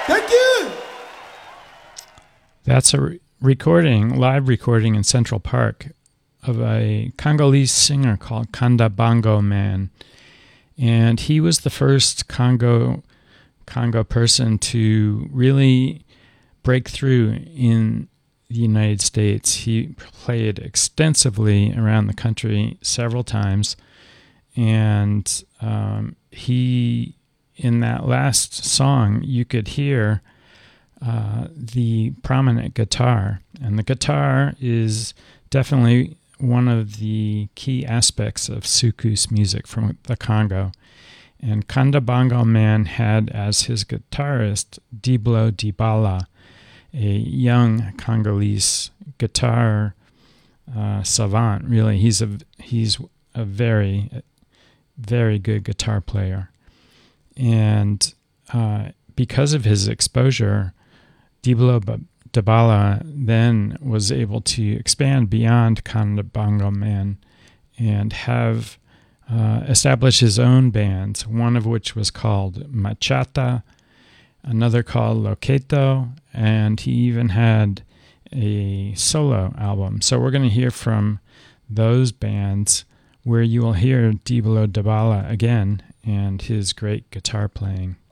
Thank you. That's a live recording in Central Park of a Congolese singer called Kanda Bongo Man. And he was the first Congo person to really break through in the United States. He played extensively around the country several times. And he, in that last song, you could hear the prominent guitar. And the guitar is definitely one of the key aspects of soukous music from the Congo. And Kanda Bongo Man had as his guitarist Diblo Dibala, a young Congolese guitar savant. Really, he's a very, very good guitar player. And because of his exposure, Diblo Dibala then was able to expand beyond Kanda Bongo Man and have established his own bands, one of which was called Machata, another called Loketo, and he even had a solo album. So we're going to hear from those bands where you will hear Diblo Dibala again and his great guitar playing.